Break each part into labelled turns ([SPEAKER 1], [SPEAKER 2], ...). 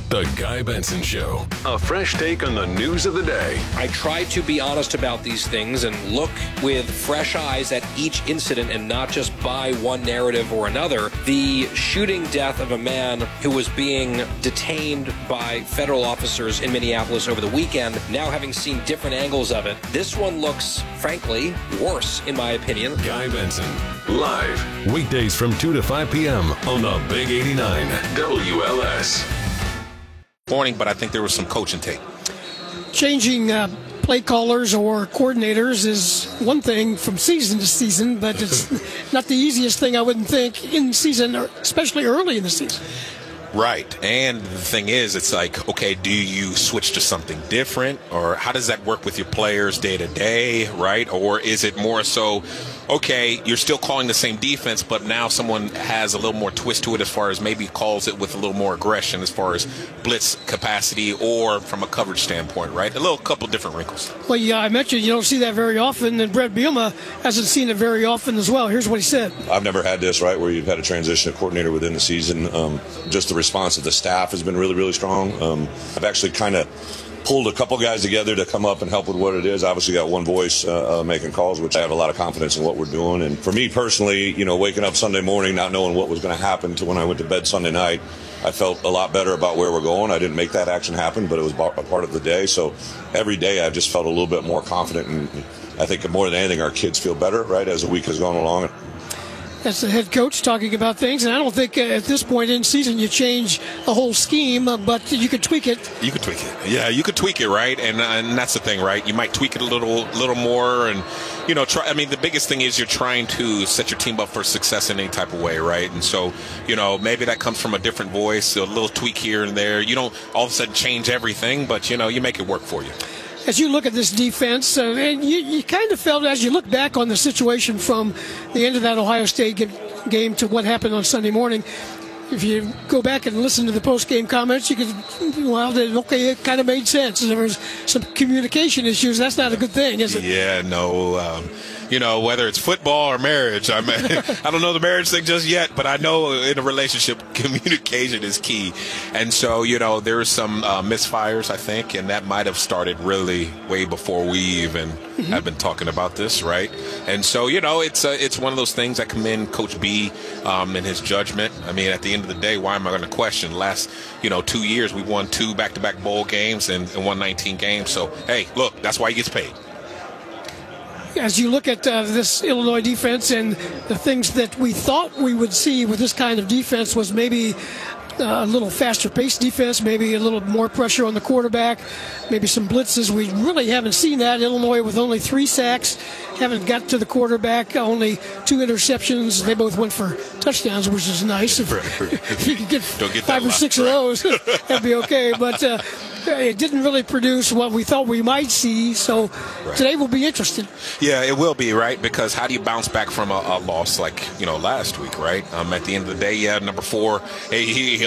[SPEAKER 1] The Guy Benson Show. A fresh take on the news of the day.
[SPEAKER 2] I try to be honest about these things and look with fresh eyes at each incident and not just buy one narrative or another. The shooting death of a man who was being detained by federal officers in Minneapolis over the weekend, now having seen different angles of it, this one looks, frankly, worse, in my opinion.
[SPEAKER 1] Guy Benson, live, weekdays from 2 to 5 p.m. on the Big 89 WLS.
[SPEAKER 3] Morning, but I think there was some coaching tape. Changing
[SPEAKER 4] play callers or coordinators is one thing from season to season, but it's not the easiest thing, I wouldn't think, in season, especially early in the season.
[SPEAKER 3] Right. And the thing is, it's like, okay, do you switch to something different? Or how does that work with your players day to day, right? Or is it more so, okay, you're still calling the same defense, but now someone has a little more twist to it as far as maybe calls it with a little more aggression as far as blitz capacity or from a coverage standpoint, right? A little couple different wrinkles.
[SPEAKER 4] Well, yeah, I mentioned you don't see that very often, and Brett Bielema hasn't seen it very often as well. Here's what he said.
[SPEAKER 5] I've never had this, right, where you've had a transition to coordinator within the season. Just the response of the staff has been really, really strong. I've actually kind of pulled a couple guys together to come up and help with what it is. Obviously got one voice making calls, which I have a lot of confidence in what we're doing. And for me personally, you know, waking up Sunday morning not knowing what was going to happen to when I went to bed Sunday night, I felt a lot better about where we're going. I didn't make that action happen, but it was a part of the day. So every day I've just felt a little bit more confident. And I think more than anything, our kids feel better, right, as the week has gone along.
[SPEAKER 4] That's the head coach talking about things, and I don't think at this point in season you change a whole scheme, but you could tweak it.
[SPEAKER 3] You could tweak it. Yeah, you could tweak it, right? And that's the thing, right? You might tweak it a little more, and you know, try. I mean, the biggest thing is you're trying to set your team up for success in any type of way, right? And so, you know, maybe that comes from a different voice, a little tweak here and there. You don't all of a sudden change everything, but you know, you make it work for you.
[SPEAKER 4] As you look at this defense, and you kind of felt as you look back on the situation from the end of that Ohio State game to what happened on Sunday morning, if you go back and listen to the post-game comments, you could, well, okay, it kind of made sense. There was some communication issues. That's not a good thing, is it?
[SPEAKER 3] Yeah, no. You know, whether it's football or marriage, I mean, I don't know the marriage thing just yet, but I know in a relationship, communication is key. And so, you know, there are some misfires, I think, and that might have started really way before we even have been talking about this, right? And so, you know, it's one of those things that commend Coach B in his judgment. I mean, at the end of the day, why am I going to question? Last, 2 years, we won 2 back-to-back bowl games and won 19 games. So, hey, look, that's why he gets paid.
[SPEAKER 4] As you look at this Illinois defense and the things that we thought we would see with this kind of defense was maybe a little faster-paced defense, maybe a little more pressure on the quarterback, maybe some blitzes. We really haven't seen that. Illinois with only 3 sacks, haven't got to the quarterback, only 2 interceptions. They both went for touchdowns, which is nice. If you could get 5 or 6 of those, that'd be okay. But it didn't really produce what we thought we might see, so today will be interesting.
[SPEAKER 3] Yeah, it will be, right? Because how do you bounce back from a loss like, last week, right? At the end of the day, yeah, number 4, he's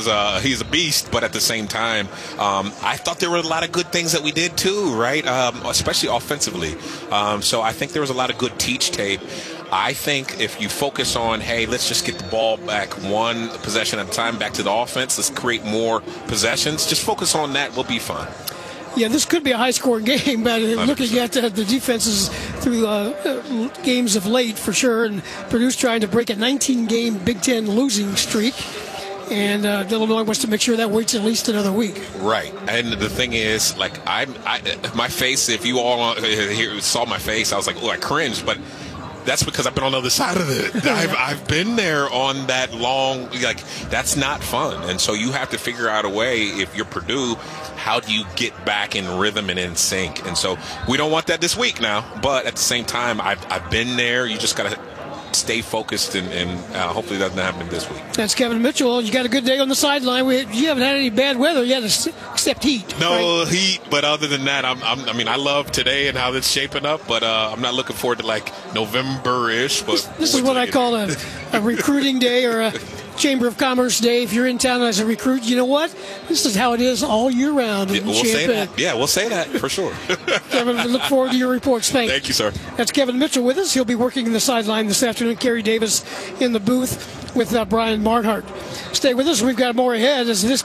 [SPEAKER 3] a beast, but at the same time, I thought there were a lot of good things that we did too, right? Especially offensively. So I think there was a lot of good teach tape. I think if you focus on, hey, let's just get the ball back one possession at a time, back to the offense, let's create more possessions, just focus on that, we'll be fine.
[SPEAKER 4] Yeah, this could be a high-scoring game, but 100%. Looking at the defenses through games of late, for sure, and Purdue's trying to break a 19-game Big Ten losing streak. And Illinois wants to make sure that waits at least another week.
[SPEAKER 3] Right. And the thing is, like, my face, if you all saw my face, I was like, oh, I cringed. But that's because I've been on the other side of it. I've been there on that long, like, that's not fun. And so you have to figure out a way, if you're Purdue, how do you get back in rhythm and in sync? And so we don't want that this week now. But at the same time, I've been there. You just got to stay focused, and hopefully that doesn't happen this week.
[SPEAKER 4] That's Kevin Mitchell. You got a good day on the sideline. You haven't had any bad weather yet, except heat.
[SPEAKER 3] No,
[SPEAKER 4] right?
[SPEAKER 3] Heat. But other than that, I love today and how it's shaping up. But I'm not looking forward to like November-ish. But
[SPEAKER 4] this is what I call a recruiting day or a Chamber of Commerce day. If you're in town as a recruit, you know what? This is how it is all year round.
[SPEAKER 3] We'll say that. Yeah, we'll say that for sure.
[SPEAKER 4] Kevin, look forward to your reports.
[SPEAKER 3] Thank you, sir.
[SPEAKER 4] That's Kevin Mitchell with us. He'll be working in the sideline this afternoon. Kerry Davis in the booth with Brian Barnhart. Stay with us. We've got more ahead as this